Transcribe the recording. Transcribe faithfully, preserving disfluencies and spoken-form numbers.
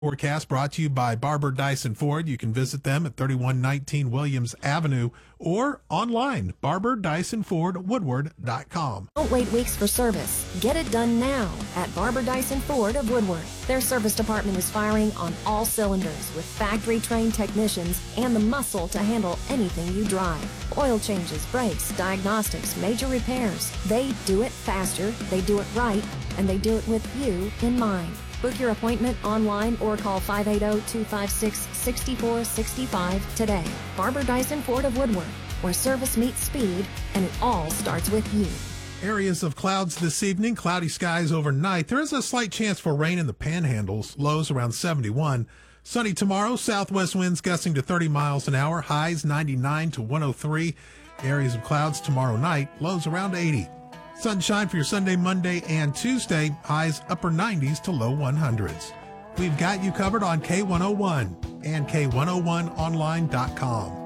Forecast brought to you by Barber Dyson Ford. You can visit them at thirty-one nineteen Williams Avenue or online, barber dyson ford woodward dot com. Don't wait weeks for service. Get it done now at Barber Dyson Ford of Woodward. Their service department is firing on all cylinders with factory-trained technicians and the muscle to handle anything you drive. Oil changes, brakes, diagnostics, major repairs. They do it faster, they do it right, and they do it with you in mind. Book your appointment online or call five eight zero, two five six, six four six five today. Barber Dyson Ford of Woodward, where service meets speed, and it all starts with you. Areas of clouds this evening, cloudy skies overnight. There is a slight chance for rain in the panhandles, lows around seventy-one. Sunny tomorrow, southwest winds gusting to thirty miles an hour, highs ninety-nine to one oh three. Areas of clouds tomorrow night, lows around eighty. Sunshine for your Sunday, Monday, and Tuesday, highs upper nineties to low hundreds. We've got you covered on K one oh one and K one oh one online dot com.